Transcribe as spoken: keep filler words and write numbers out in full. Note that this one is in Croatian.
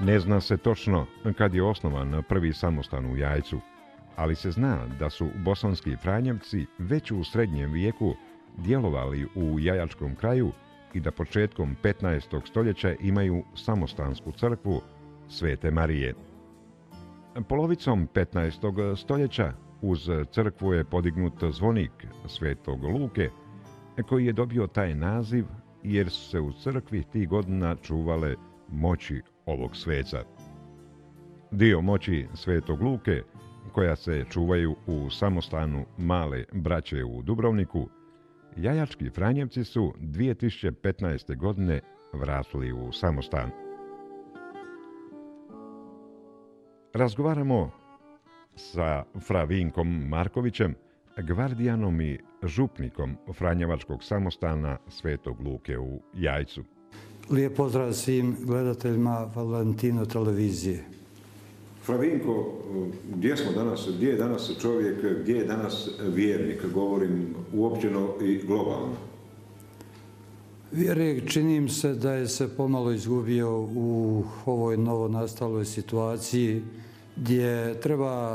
Ne zna se točno kad je osnovan prvi samostan u Jajcu, ali se zna da su bosanski Franjevci već u srednjem vijeku djelovali u Jajačkom kraju i da početkom petnaestog stoljeća imaju samostansku crkvu Svete Marije. Polovicom petnaestog stoljeća uz crkvu je podignut zvonik Svetog Luke, koji je dobio taj naziv jer su se u crkvi tih godina čuvale moći ovog sveca. Dio moći Svetog Luke, koja se čuvaju u samostanu Male braće u Dubrovniku, Jajački Franjevci su dvije tisuće petnaeste. godine vratili u samostan. Razgovaramo sa fra Vinkom Markovićem, gvardijanom i župnikom Franjevačkog samostana Svetog Luke u Jajcu. Lijep pozdrav svim gledateljima Valentino televizije. Fra Vinko, gdje smo danas, gdje je danas čovjek, gdje je danas vjernik, govorim uopćeno i globalno? Vjernik činim se da je se pomalo izgubio u ovoj novonastaloj situaciji gdje treba